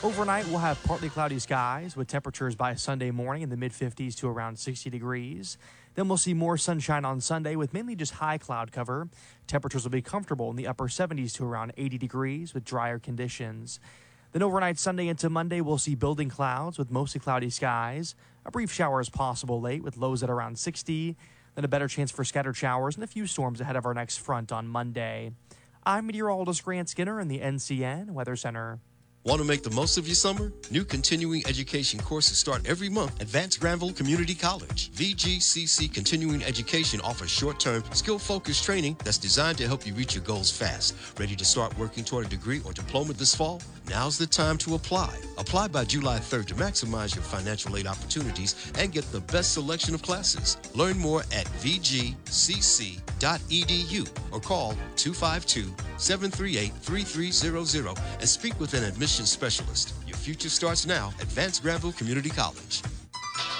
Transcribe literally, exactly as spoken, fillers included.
Overnight, we'll have partly cloudy skies with temperatures by Sunday morning in the mid fifties to around sixty degrees. Then we'll see more sunshine on Sunday with mainly just high cloud cover. Temperatures will be comfortable in the upper seventies to around eighty degrees with drier conditions. Then overnight Sunday into Monday, we'll see building clouds with mostly cloudy skies. A brief shower is possible late with lows at around sixty. Then a better chance for scattered showers and a few storms ahead of our next front on Monday. I'm meteorologist Grant Skinner in the N C N Weather Center. Want to make the most of your summer? New continuing education courses start every month at Vance Granville Community College. V G C C Continuing Education offers short-term, skill-focused training that's designed to help you reach your goals fast. Ready to start working toward a degree or diploma this fall? Now's the time to apply. Apply by July third to maximize your financial aid opportunities and get the best selection of classes. Learn more at v g c c dot e d u or call two five two, seven three eight, three three zero zero and speak with an admissions specialist. Your future starts now at Vance Granville Community College.